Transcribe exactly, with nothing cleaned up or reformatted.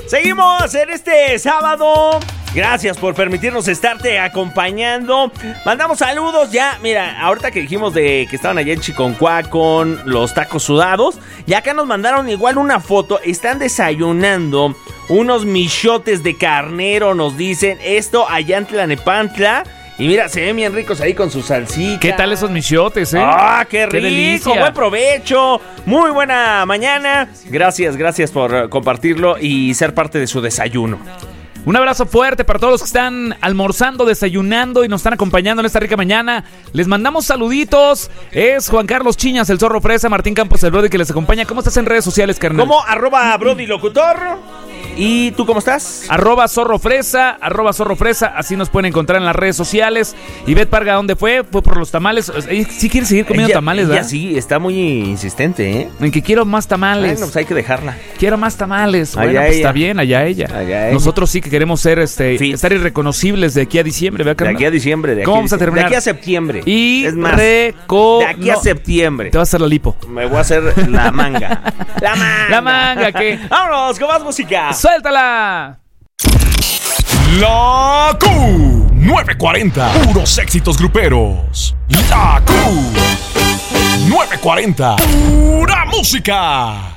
Seguimos en este sábado. Gracias por permitirnos estarte acompañando. Mandamos saludos ya. Mira, ahorita que dijimos de que estaban allá en Chiconcuá con los tacos sudados, y acá nos mandaron igual una foto. Están desayunando unos michotes de carnero, nos dicen. Esto allá en Tlanepantla. Y mira, se ven bien ricos ahí con su salsita. ¿Qué tal esos michotes, eh? ¡Ah, qué rico! ¡Qué delicia! ¡Buen provecho! Muy buena mañana. Gracias, gracias por compartirlo y ser parte de su desayuno. Un abrazo fuerte para todos los que están almorzando, desayunando y nos están acompañando en esta rica mañana. Les mandamos saluditos. Es Juan Carlos Chiñas, el Zorro Fresa, Martín Campos, el Brody que les acompaña. ¿Cómo estás en redes sociales, carnal? Como arroba Brody Locutor. ¿Y tú cómo estás? Arroba Zorro Fresa, arroba Zorro Fresa, así nos pueden encontrar en las redes sociales. Y Bet Parga, ¿dónde fue? Fue por los tamales. ¿Sí quieres seguir comiendo ella, tamales, ella verdad? Sí, está muy insistente, ¿eh? En que quiero más tamales. Bueno, pues hay que dejarla. Quiero más tamales. Allá Bueno, pues ella. está bien, allá ella. Allá ella. Nosotros sí que queremos ser, este, Fit. estar irreconocibles de aquí a diciembre, ¿verdad, De carnal? aquí a diciembre. De aquí ¿Cómo vamos a terminar? De aquí a septiembre. Y es más, reco... de aquí a no, septiembre. Te vas a hacer la lipo. Me voy a hacer la manga. La manga. La manga, ¿qué? Vámonos con más música. ¡Suéltala! La Q nueve cuarenta, puros éxitos gruperos. La Q nueve cuarenta, pura música.